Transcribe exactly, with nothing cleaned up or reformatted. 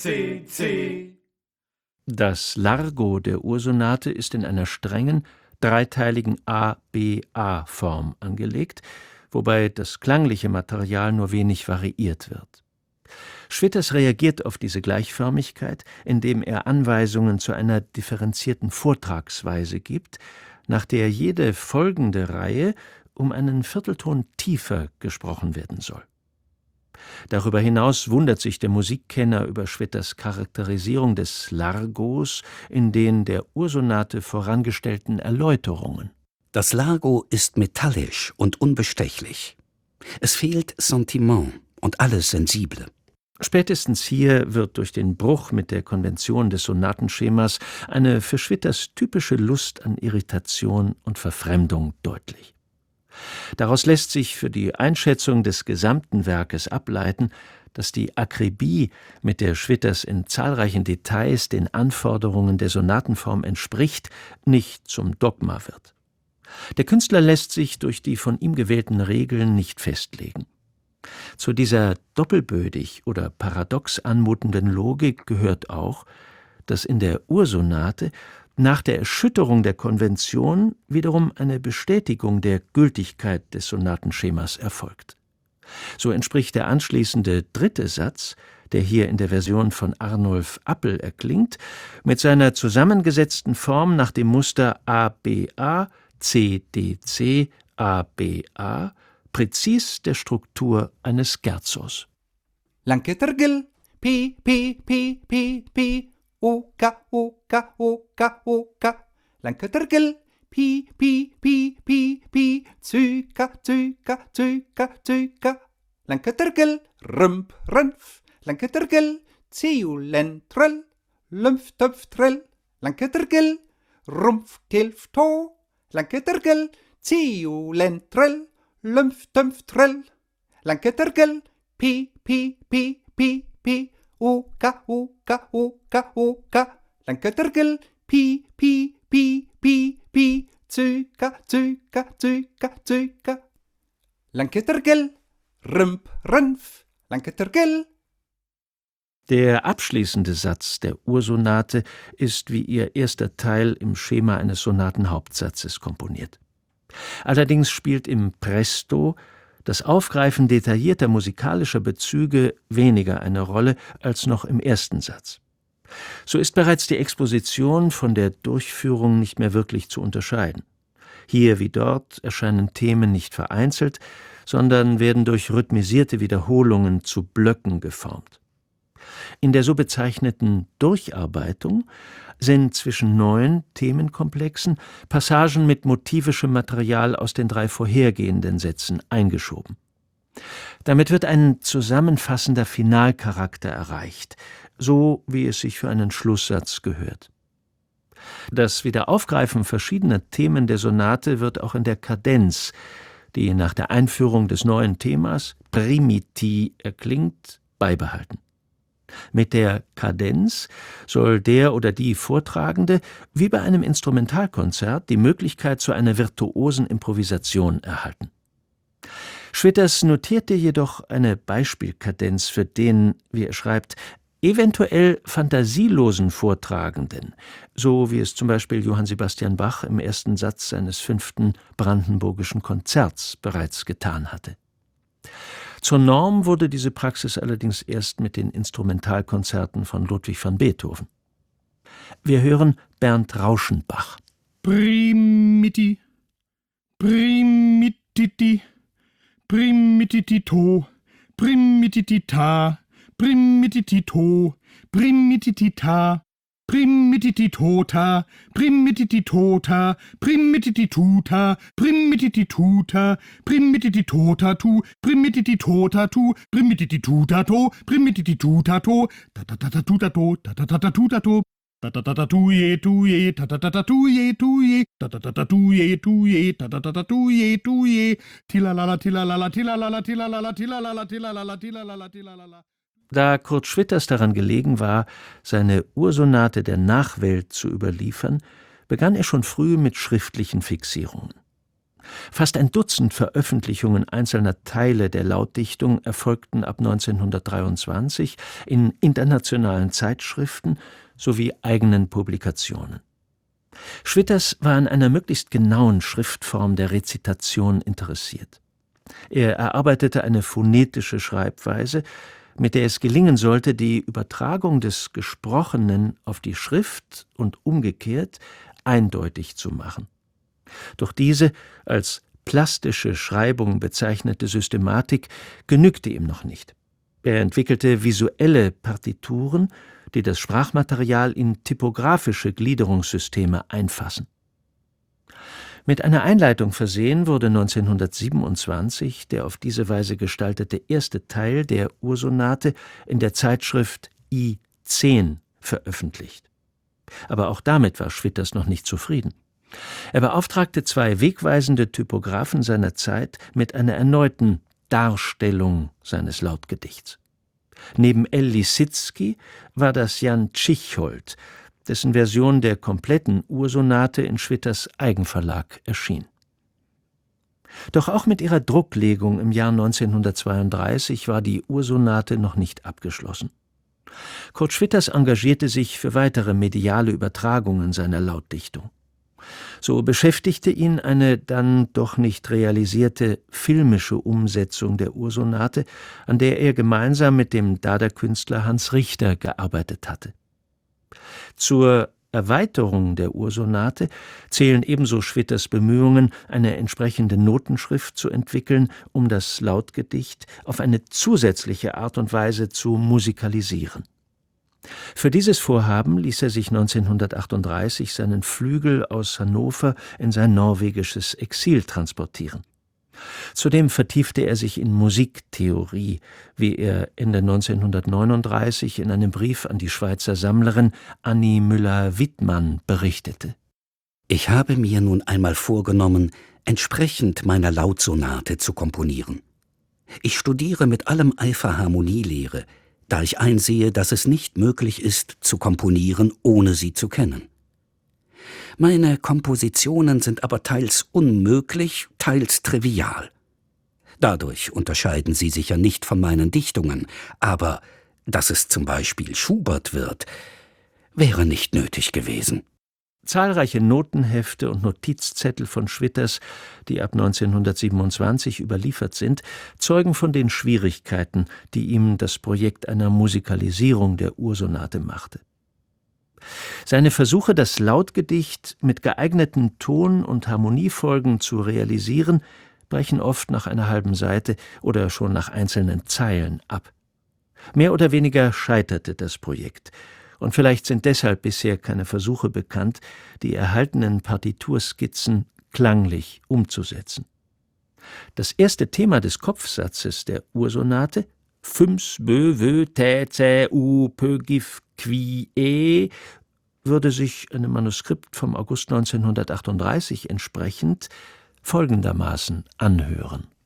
C, C. Das Largo der Ursonate ist in einer strengen, dreiteiligen A B A-Form angelegt, wobei das klangliche Material nur wenig variiert wird. Schwitters reagiert auf diese Gleichförmigkeit, indem er Anweisungen zu einer differenzierten Vortragsweise gibt, nach der jede folgende Reihe um einen Viertelton tiefer gesprochen werden soll. Darüber hinaus wundert sich der Musikkenner über Schwitters Charakterisierung des Largos in den der Ursonate vorangestellten Erläuterungen. Das Largo ist metallisch und unbestechlich. Es fehlt Sentiment und alles Sensible. Spätestens hier wird durch den Bruch mit der Konvention des Sonatenschemas eine für Schwitters typische Lust an Irritation und Verfremdung deutlich. Daraus lässt sich für die Einschätzung des gesamten Werkes ableiten, dass die Akribie, mit der Schwitters in zahlreichen Details den Anforderungen der Sonatenform entspricht, nicht zum Dogma wird. Der Künstler lässt sich durch die von ihm gewählten Regeln nicht festlegen. Zu dieser doppelbödig oder paradox anmutenden Logik gehört auch, dass in der Ursonate nach der Erschütterung der Konvention wiederum eine Bestätigung der Gültigkeit des Sonatenschemas erfolgt. So entspricht der anschließende dritte Satz, der hier in der Version von Arnulf Appel erklingt, mit seiner zusammengesetzten Form nach dem Muster A B A, C D C, A B A, präzis der Struktur eines Scherzos. Lanketergel, P, P, P, P, P, Oka, Oka, Oka, Oka. Lanketergel, Pi, Pi, Pi, Pi, Pi, Zyka, Zyka, Zyka, Zyka. Lanketergel, Rümp, Rünf. Lanketergel, Ziulentrell, Lymph, Töpf, Trell. Lanketergel, Rumpf, Kilf, To. Lanketergel, Ziulentrell, Lymph, Töpf, Trell. Lanketergel, Pi, Pi, Pi, Pi, Pi, Oka, Oka, Oka, Oka. Lanketergel, Pi, Pi, Pi, Pi, Pi, Zyka, Zyka, Zyka, Zyka. Lanketergel, Rümp, Rünf. Lanketergel. Der abschließende Satz der Ursonate ist wie ihr erster Teil im Schema eines Sonatenhauptsatzes komponiert. Allerdings spielt im Presto das Aufgreifen detaillierter musikalischer Bezüge weniger eine Rolle als noch im ersten Satz. So ist bereits die Exposition von der Durchführung nicht mehr wirklich zu unterscheiden. Hier wie dort erscheinen Themen nicht vereinzelt, sondern werden durch rhythmisierte Wiederholungen zu Blöcken geformt. In der so bezeichneten Durcharbeitung sind zwischen neuen Themenkomplexen Passagen mit motivischem Material aus den drei vorhergehenden Sätzen eingeschoben. Damit wird ein zusammenfassender Finalcharakter erreicht, so wie es sich für einen Schlusssatz gehört. Das Wiederaufgreifen verschiedener Themen der Sonate wird auch in der Kadenz, die nach der Einführung des neuen Themas Primiti erklingt, beibehalten. Mit der Kadenz soll der oder die Vortragende wie bei einem Instrumentalkonzert die Möglichkeit zu einer virtuosen Improvisation erhalten. Schwitters notierte jedoch eine Beispielkadenz für den, wie er schreibt, eventuell fantasielosen Vortragenden, so wie es zum Beispiel Johann Sebastian Bach im ersten Satz seines fünften Brandenburgischen Konzerts bereits getan hatte. Zur Norm wurde diese Praxis allerdings erst mit den Instrumentalkonzerten von Ludwig van Beethoven. Wir hören Bernd Rauschenbach. Primiti, primititi, primititito, primititita, primititito, primititita, primitititota, primitititota, primititituta, primititituta, primitititotatu, primitititotatu, primitititutato, primitititutato, tatatatutato, tatatatutato, tatatatatuye, tuye, tatatatatuye, tuye, tatatatatuye, tuye, tatatatatuye, tuye, tilalala, tilalala, tilalala, tilalala, tilalala, tilalala, tilalala, tilalala. Da Kurt Schwitters daran gelegen war, seine Ursonate der Nachwelt zu überliefern, begann er schon früh mit schriftlichen Fixierungen. Fast ein Dutzend Veröffentlichungen einzelner Teile der Lautdichtung erfolgten ab neunzehnhundertdreiundzwanzig in internationalen Zeitschriften sowie eigenen Publikationen. Schwitters war an einer möglichst genauen Schriftform der Rezitation interessiert. Er erarbeitete eine phonetische Schreibweise, mit der es gelingen sollte, die Übertragung des Gesprochenen auf die Schrift und umgekehrt eindeutig zu machen. Doch diese als plastische Schreibung bezeichnete Systematik genügte ihm noch nicht. Er entwickelte visuelle Partituren, die das Sprachmaterial in typografische Gliederungssysteme einfassen. Mit einer Einleitung versehen wurde neunzehnhundertsiebenundzwanzig der auf diese Weise gestaltete erste Teil der Ursonate in der Zeitschrift I zehn veröffentlicht. Aber auch damit war Schwitters noch nicht zufrieden. Er beauftragte zwei wegweisende Typographen seiner Zeit mit einer erneuten Darstellung seines Lautgedichts. Neben L. Lissitzky war das Jan Tschichold, dessen Version der kompletten Ursonate in Schwitters Eigenverlag erschien. Doch auch mit ihrer Drucklegung im Jahr neunzehnhundertzweiunddreißig war die Ursonate noch nicht abgeschlossen. Kurt Schwitters engagierte sich für weitere mediale Übertragungen seiner Lautdichtung. So beschäftigte ihn eine dann doch nicht realisierte filmische Umsetzung der Ursonate, an der er gemeinsam mit dem Dada-Künstler Hans Richter gearbeitet hatte. Zur Erweiterung der Ursonate zählen ebenso Schwitters Bemühungen, eine entsprechende Notenschrift zu entwickeln, um das Lautgedicht auf eine zusätzliche Art und Weise zu musikalisieren. Für dieses Vorhaben ließ er sich neunzehnhundertachtunddreißig seinen Flügel aus Hannover in sein norwegisches Exil transportieren. Zudem vertiefte er sich in Musiktheorie, wie er Ende neunzehnhundertneununddreißig in einem Brief an die Schweizer Sammlerin Annie Müller-Wittmann berichtete. Ich habe mir nun einmal vorgenommen, entsprechend meiner Lautsonate zu komponieren. Ich studiere mit allem Eifer Harmonielehre, da ich einsehe, dass es nicht möglich ist, zu komponieren, ohne sie zu kennen. Meine Kompositionen sind aber teils unmöglich, teils trivial. Dadurch unterscheiden sie sich ja nicht von meinen Dichtungen, aber dass es zum Beispiel Schubert wird, wäre nicht nötig gewesen. Zahlreiche Notenhefte und Notizzettel von Schwitters, die ab neunzehnhundertsiebenundzwanzig überliefert sind, zeugen von den Schwierigkeiten, die ihm das Projekt einer Musikalisierung der Ursonate machte. Seine Versuche, das Lautgedicht mit geeigneten Ton- und Harmoniefolgen zu realisieren, brechen oft nach einer halben Seite oder schon nach einzelnen Zeilen ab. Mehr oder weniger scheiterte das Projekt. Und vielleicht sind deshalb bisher keine Versuche bekannt, die erhaltenen Partiturskizzen klanglich umzusetzen. Das erste Thema des Kopfsatzes der Ursonate, Füms, Bö, Wö, Tä, Zä, U, Pö, Gif, Qui, E, würde sich einem Manuskript vom August neunzehnhundertachtunddreißig entsprechend folgendermaßen anhören.